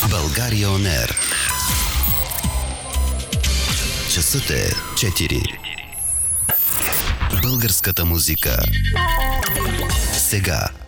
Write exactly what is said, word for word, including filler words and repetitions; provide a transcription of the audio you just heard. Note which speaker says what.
Speaker 1: България Он Ер. Часът е четири. Българската музика. Сега.